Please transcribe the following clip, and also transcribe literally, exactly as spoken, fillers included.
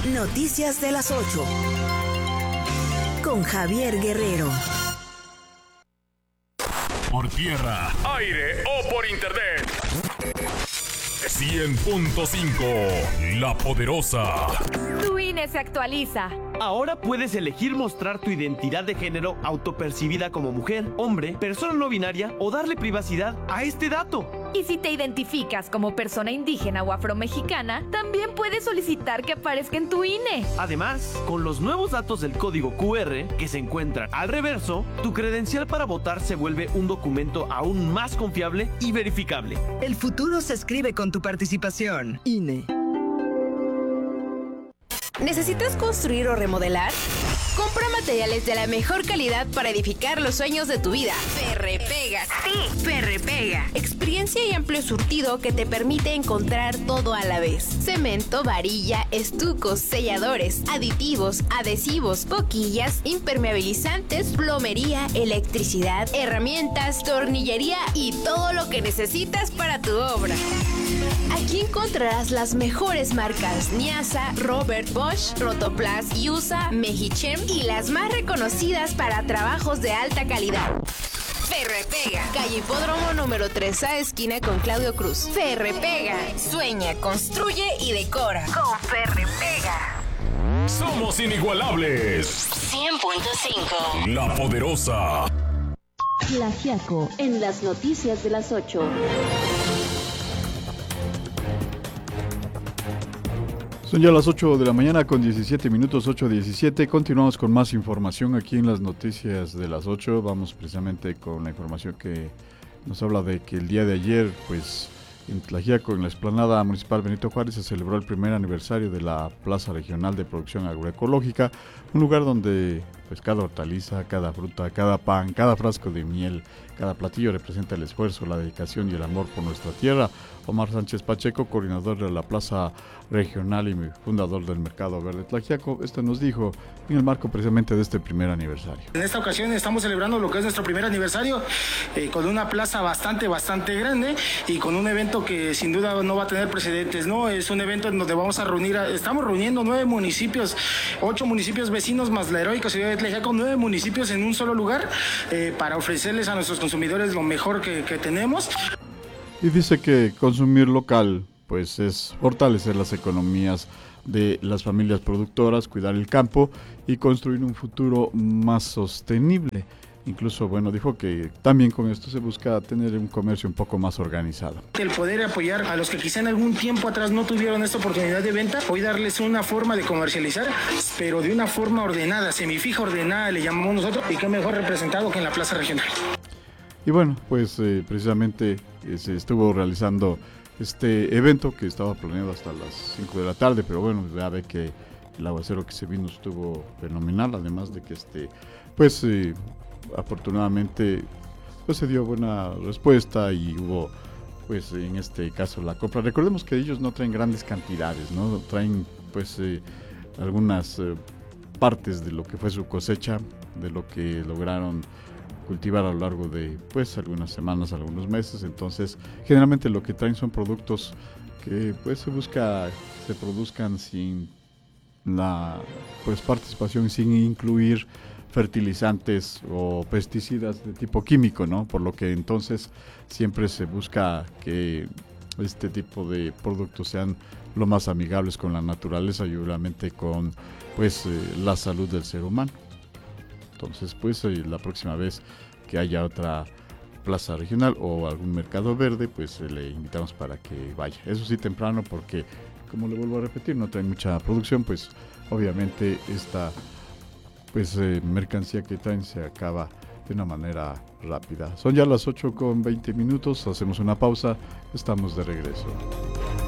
Noticias de las ocho. Con Javier Guerrero. Por tierra, aire o por internet. cien punto cinco, La Poderosa. Tu I N E se actualiza. Ahora puedes elegir mostrar tu identidad de género autopercibida como mujer, hombre, persona no binaria o darle privacidad a este dato. Y si te identificas como persona indígena o afromexicana, también puedes solicitar que aparezca en tu I N E. Además, con los nuevos datos del código Q R que se encuentran al reverso, tu credencial para votar se vuelve un documento aún más confiable y verificable. El futuro se escribe con tu participación. I N E. ¿Necesitas construir o remodelar? Compra materiales de la mejor calidad para edificar los sueños de tu vida. Ferrepega. Sí, Ferrepega. Experiencia y amplio surtido que te permite encontrar todo a la vez. Cemento, varilla, estucos, selladores, aditivos, adhesivos, boquillas, impermeabilizantes, plomería, electricidad, herramientas, tornillería y todo lo que necesitas para tu obra. Aquí encontrarás las mejores marcas Niasa, Robert Bosch, Rotoplas, Yusa, Mejichem y las más reconocidas para trabajos de alta calidad. Ferrepega, calle Hipódromo número tres A, esquina con Claudio Cruz. Ferrepega, sueña, construye y decora con Ferrepega. Somos inigualables. cien punto cinco. La Poderosa. La Giaco en las noticias de las ocho. Son ya las ocho de la mañana con diecisiete minutos, ocho diecisiete. Continuamos con más información aquí en las noticias de las ocho. Vamos precisamente con la información que nos habla de que el día de ayer, pues, en Tlaxiaco, en la explanada municipal Benito Juárez, se celebró el primer aniversario de la Plaza Regional de Producción Agroecológica, un lugar donde, pues, cada hortaliza, cada fruta, cada pan, cada frasco de miel, cada platillo representa el esfuerzo, la dedicación y el amor por nuestra tierra. Omar Sánchez Pacheco, coordinador de la Plaza Regional y fundador del Mercado Verde Tlaxiaco, esto nos dijo en el marco precisamente de este primer aniversario. En esta ocasión estamos celebrando lo que es nuestro primer aniversario eh, con una plaza bastante, bastante grande y con un evento que sin duda no va a tener precedentes, ¿no? Es un evento en donde vamos a reunir, a, estamos reuniendo nueve municipios, ocho municipios vecinos más la heroica ciudad de Tlaxiaco, nueve municipios en un solo lugar eh, para ofrecerles a nuestros consumidores lo mejor que, que tenemos. Y dice que consumir local, pues, es fortalecer las economías de las familias productoras, cuidar el campo y construir un futuro más sostenible. Incluso, bueno, dijo que también con esto se busca tener un comercio un poco más organizado. El poder apoyar a los que quizá en algún tiempo atrás no tuvieron esta oportunidad de venta, hoy darles una forma de comercializar, pero de una forma ordenada, semifija ordenada le llamamos nosotros, y qué mejor representado que en la Plaza Regional. Y bueno, pues eh, precisamente eh, se estuvo realizando este evento que estaba planeado hasta las cinco de la tarde, pero bueno, ya ve que el aguacero que se vino estuvo fenomenal, además de que este, pues eh, afortunadamente pues se dio buena respuesta y hubo, pues en este caso, la compra. Recordemos que ellos no traen grandes cantidades, ¿no? Traen pues eh, algunas eh, partes de lo que fue su cosecha, de lo que lograron cultivar a lo largo de pues algunas semanas, algunos meses. Entonces generalmente lo que traen son productos que pues se busca se produzcan sin la pues participación, sin incluir fertilizantes o pesticidas de tipo químico, ¿no? Por lo que entonces siempre se busca que este tipo de productos sean lo más amigables con la naturaleza y obviamente con pues eh, la salud del ser humano. Entonces, pues la próxima vez que haya otra plaza regional o algún mercado verde, pues le invitamos para que vaya. Eso sí, temprano, porque, como le vuelvo a repetir, no trae mucha producción, pues obviamente esta pues eh, mercancía que traen se acaba de una manera rápida. Son ya las ocho con veinte minutos, hacemos una pausa, estamos de regreso.